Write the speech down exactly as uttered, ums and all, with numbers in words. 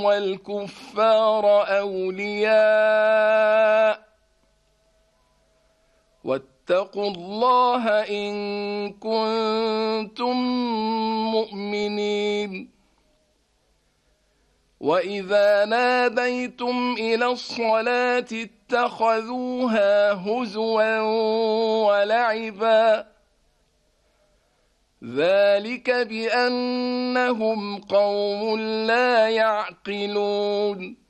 والكفار أولياء واتقوا الله إن كنتم مؤمنين. وإذا ناديتم إلى الصلاة اتخذوها هزوا ولعبا ذلك بأنهم قوم لا يعقلون.